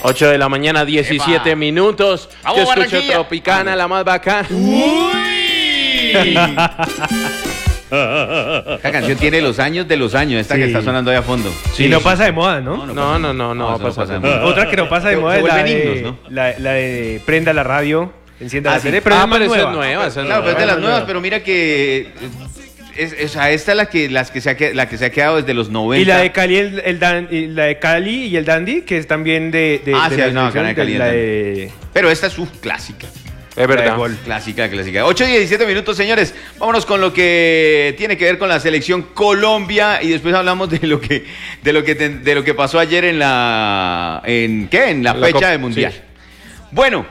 8 de la mañana, 17 Epa. minutos. ¡Vamos, Yo escucho Barranquilla! Tropicana, la más bacana. Esta canción tiene los años de los años, esta Sí. que está sonando ahí a fondo. Sí, no pasa de moda, ¿no? No va a eso no pasar. pasa de moda. Otra que no pasa de Se moda es la vuelven de, himnos, ¿no? la de prenda la radio, encienda la sí. tele, pero Ah, es más pero esa es nueva. nueva. esa es Claro, pero es de nueva. las nuevas, pero mira que o sea, esta es la que se ha quedado desde los 90. Y la de Cali, la de Cali y el Dandy, que es también de Ah, sí, la hay una bacana de Cali y el la Dandy. de Pero esta es su clásica. Es la de verdad. Gol. Clásica. 8 y 17 minutos, señores. Vámonos con lo que tiene que ver con la selección Colombia y después hablamos de lo que pasó ayer en la fecha Copa, del Mundial. sí. Bueno,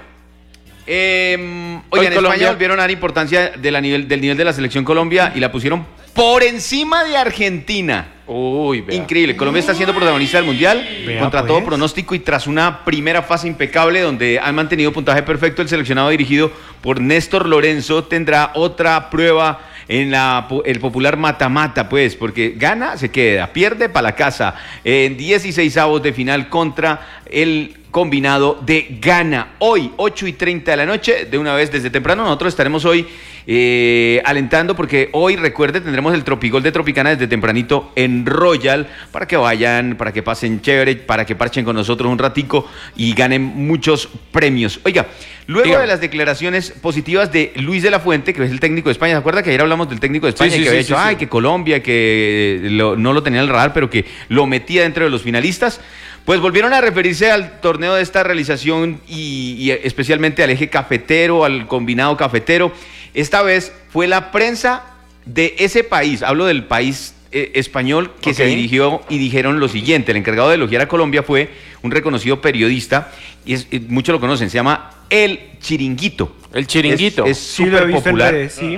oigan, en Colombia- España volvieron a dar importancia del nivel de la selección Colombia y la pusieron por encima de Argentina. Uy, vea. Increíble. Colombia está siendo protagonista del Mundial Vea, contra pues. todo pronóstico y tras una primera fase impecable donde han mantenido puntaje perfecto. El seleccionado dirigido por Néstor Lorenzo tendrá otra prueba en el popular mata-mata, pues, porque gana, se queda, pierde para la casa en 16avos de final contra el combinado de Ghana. Hoy, 8:30 de la noche, de una vez desde temprano, nosotros estaremos hoy alentando porque hoy, recuerde, tendremos el Tropigol de Tropicana desde tempranito en Royal para que vayan, para que pasen chévere, para que parchen con nosotros un ratico y ganen muchos premios. Oiga, luego Dígame. de las declaraciones positivas de Luis de la Fuente, que es el técnico de España, ¿se acuerda que ayer hablamos del técnico de España Sí, sí, que había sí, dicho, sí, ay, sí. que Colombia, que no lo tenía en el radar, pero que lo metía dentro de los finalistas? Pues volvieron a referirse al torneo de esta realización y especialmente al eje cafetero, al combinado cafetero. Esta vez fue la prensa de ese país, hablo del país español, que Ok. se dirigió y dijeron lo siguiente: el encargado de elogiar a Colombia fue un reconocido periodista, y muchos lo conocen, se llama El Chiringuito. El Chiringuito. Es Sí, lo he súper visto en popular. redes, sí.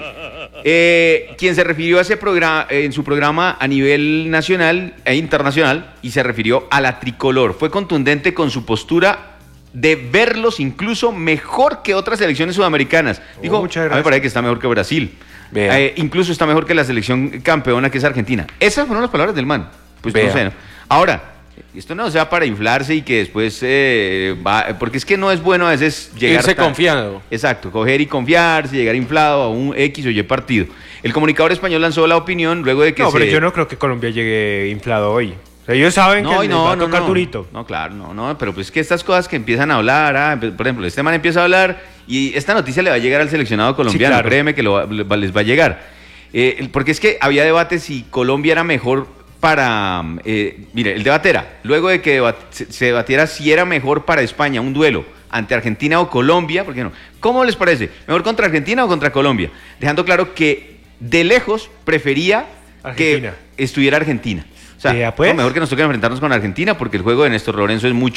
Quien se refirió a ese programa en su programa a nivel nacional e internacional y se refirió a la tricolor. Fue contundente con su postura de verlos incluso mejor que otras selecciones sudamericanas. Dijo, muchas a mí me gracias. parece que está mejor que Brasil. Vea. Incluso está mejor que la selección campeona que es Argentina. Esas fueron las palabras del man. Pues Vea. no sé, ¿no? Ahora, esto no sea para inflarse y que después porque es que no es bueno a veces llegar Irse tan- confiando. Exacto, coger y confiarse, llegar inflado a un X o Y partido. El comunicador español lanzó la opinión luego de que No, pero yo no creo que Colombia llegue inflado hoy. O sea, ellos saben que les va a tocar durito. No, claro, no, pero pues que estas cosas que empiezan a hablar, por ejemplo, este man empieza a hablar y esta noticia le va a llegar al seleccionado colombiano, claro. créeme que les va a llegar. Porque es que había debate si Colombia era mejor para... mire, el debate era, luego de que se debatiera si era mejor para España un duelo ante Argentina o Colombia, ¿por qué no? ¿Cómo les parece? ¿Mejor contra Argentina o contra Colombia? Dejando claro que de lejos prefería Argentina. que estuviera Argentina. O sea, Vea, pues. no, mejor que nos toque enfrentarnos con Argentina porque el juego de Néstor Lorenzo es mucho